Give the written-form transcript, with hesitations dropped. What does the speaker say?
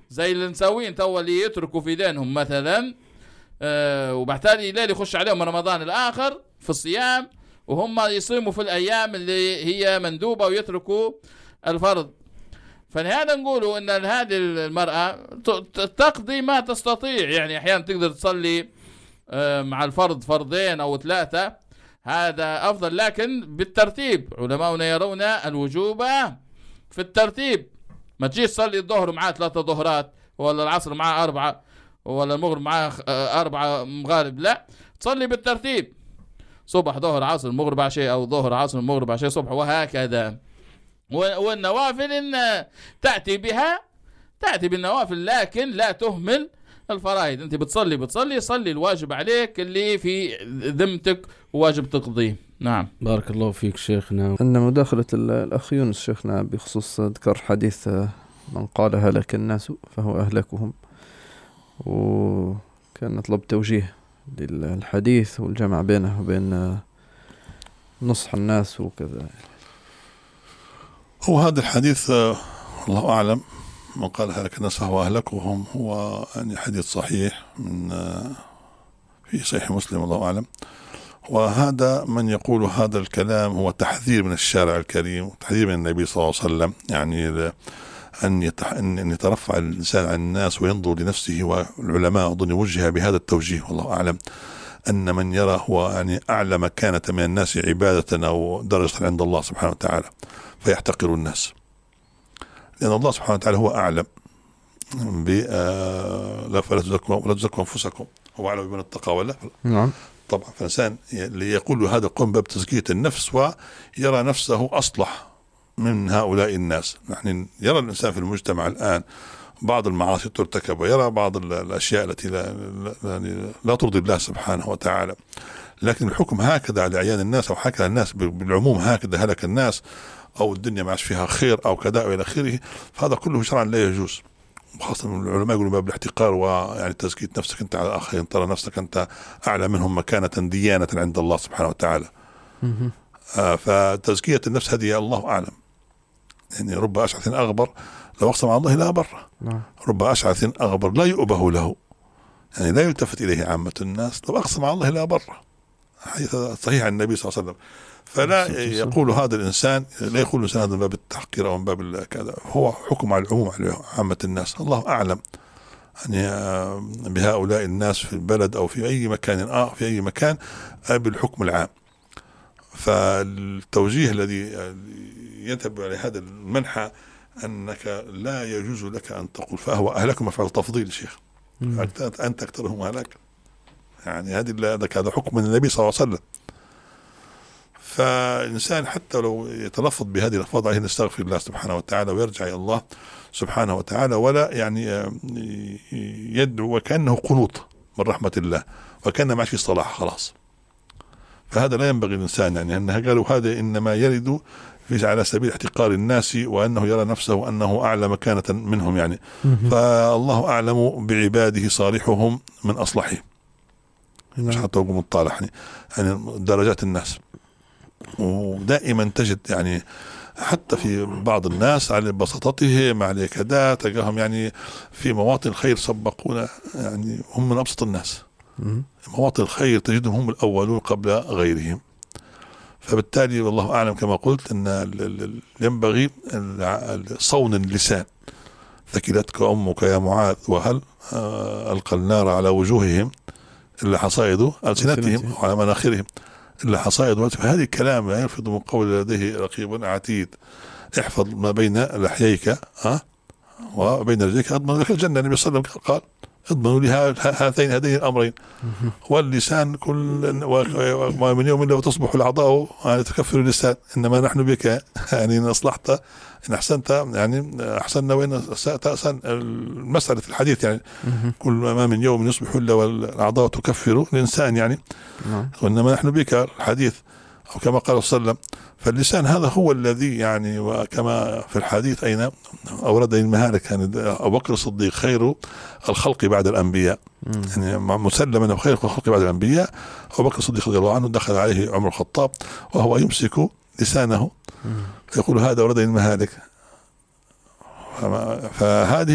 زي اللي نسوين تو اللي يتركوا في دينهم مثلا، وبالتالي ليل يخش عليهم رمضان الآخر في الصيام وهم يصيموا في الأيام اللي هي مندوبة ويتركوا الفرض. فلهذا نقولوا أن هذه المرأة تقضي ما تستطيع، يعني أحيانا تقدر تصلي مع الفرض فرضين أو 3، هذا أفضل، لكن بالترتيب. علماؤنا يرون الوجوب في الترتيب، ما تجيش تصلي الظهر معاه 3 ظهرات، ولا العصر معاه 4، ولا المغرب معاه 4 مغارب، لا، تصلي بالترتيب، صبح ظهر عصر مغرب عشاء، أو ظهر عصر مغرب عشاء صبح، وهكذا. والنوافل إن تأتي بالنوافل، لكن لا تهمل الفرائض. أنت بتصلي صلي الواجب عليك اللي في ذمتك وواجب تقضيه. نعم. بارك الله فيك شيخنا. أن مداخلة الأخ يونس شيخنا بخصوص ذكر حديث من قال هلك الناس فهو أهلكهم، وكان نطلب توجيه للحديث والجمع بينه وبين نصح الناس وكذا. هو هذا الحديث الله أعلم، من قال هلك الناس فهو أهلكهم، هو يعني حديث صحيح من في صحيح مسلم الله أعلم. وهذا من يقول هذا الكلام هو تحذير من الشارع الكريم وتحذير من النبي صلى الله عليه وسلم، يعني أن يترفع الإنسان عن الناس وينظر لنفسه. والعلماء أظن وجه بهذا التوجيه والله أعلم، أن من يرى هو يعني أعلى مكانة من الناس عبادة أو درجة عند الله سبحانه وتعالى فيحتقر الناس، لأن الله سبحانه وتعالى هو أعلم لا فلا تزكوا أنفسكم هو أعلم بمن اتقى ولا. نعم طبعا. فالإنسان اللي يقول هذا قم باب تزكية النفس ويرى نفسه أصلح من هؤلاء الناس. يعني يرى الإنسان في المجتمع الآن بعض المعاصي ترتكب، ويرى بعض الأشياء التي لا ترضي الله سبحانه وتعالى، لكن الحكم هكذا على أعيان الناس، أو هكذا الناس بالعموم، هكذا هلك الناس، أو الدنيا ما عادش فيها خير أو كذا إلى آخره، فهذا كله شرعا لا يجوز. خاصة العلماء يقولون باب الاحتقار، ويعني تزكية نفسك أنت على الآخرين، ترى نفسك أنت أعلى منهم مكانة ديانة عند الله سبحانه وتعالى. فتزكية النفس هذه الله أعلم. يعني رب أشعث أغبر لو أقسم على الله لا بر، رب أشعث أغبر لا يؤبه له، يعني لا يلتفت إليه عامة الناس، لو أقسم على الله لا بر، حديث صحيح عن النبي صلى الله عليه وسلم. فلا يقول هذا الإنسان، لا يقول الإنسان هذا من باب التحقير أو من باب كذا، هو حكم على العموم على عامة الناس. الله أعلم يعني بهؤلاء الناس في البلد أو في أي مكان في أي مكان بالحكم العام. فالتوجيه الذي يذهب على هذا المنحى أنك لا يجوز لك أن تقول فهو أهلكم مفعل تفضيل شيخ، أنت أكثرهم هلاك، يعني هذا حكم من النبي صلى الله عليه وسلم. فالإنسان حتى لو يتلفظ بهذه الألفاظ عليه نستغفر الله سبحانه وتعالى ويرجع إلى الله سبحانه وتعالى، ولا يعني يدعو وكأنه قنوط من رحمة الله، وكأنه ما في صلاح خلاص. فهذا لا ينبغي الإنسان، يعني أنها قالوا هذا إنما يرد على سبيل احتقار الناس، وأنه يرى نفسه أنه أعلى مكانة منهم يعني. فالله أعلم بعباده صالحهم من أصلحهم، مش حتى أقول مطالح يعني درجات الناس. ودائما تجد يعني حتى في بعض الناس على بساطتهم على كذا تلقاهم يعني في مواطن الخير سبقونا، يعني هم من أبسط الناس. مواطن الخير تجدهم هم الأولون قبل غيرهم. فبالتالي والله أعلم كما قلت أن ينبغي صون اللسان. ثكلتك أمك يا معاذ وهل ألقى النار على وجوههم إلا حصائد ألسنتهم وعلى مناخرهم إلا حصائد. فهذه الكلام لا يلفظ من قول لديه رقيب عتيد. احفظ ما بين لحييك وبين رجليك أضمن لك الجنة. النبي صلى الله عليه وسلم قال اضمنوا لي هذين الأمرين. واللسان ومن يوم إلا وتصبح الأعضاء تكفر اللسان. إنما نحن بك يعني إن أصلحت إن أحسنت يعني أحسننا وإن تأسن. المسألة في الحديث يعني كل ما من يوم يصبح إلا والأعضاء تكفر الإنسان يعني. وإنما نحن بك الحديث أو كما قال صلى الله عليه وسلم. فاللسان هذا هو الذي يعني وكما في الحديث أين أورد المهالك يعني أبو بكر الصديق خير الخلق بعد الأنبياء يعني مسلما أنه خير الخلق بعد الأنبياء. أبو بكر الصديق رضي الله عنه دخل عليه عمر الخطاب وهو يمسك لسانه يقول هذا أورد المهالك. فهذه